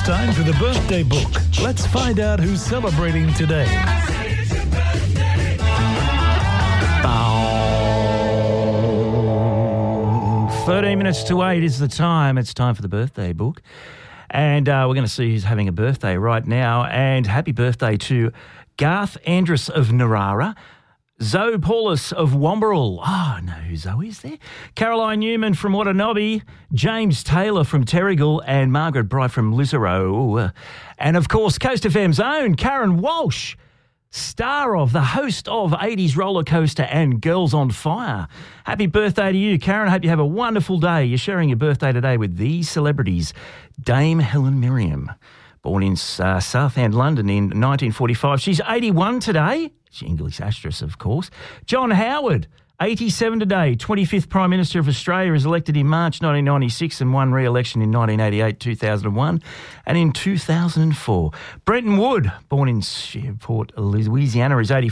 time for the birthday book. Let's find out who's celebrating today. 13 minutes to 8 is the time. It's time for the birthday book. And we're going to see who's having a birthday right now. And happy birthday to Garth Andrus of Narara, Zoe Paulus of Womberall. Oh, I know who Zoe is there. Caroline Newman from Watanabe, James Taylor from Terrigal, and Margaret Bright from Lisero. And, of course, Coast FM's own Karen Walsh, star of, the host of 80s Roller Coaster and Girls on Fire. Happy birthday to you, Karen. Hope you have a wonderful day. You're sharing your birthday today with these celebrities. Dame Helen Mirren, born in Southend, London in 1945. She's 81 today. She's English actress, of course. John Howard, 87 today, 25th Prime Minister of Australia, is elected in March 1996 and won re-election in 1988, 2001 and in 2004. Brenton Wood, born in Shreveport, Louisiana, is 84.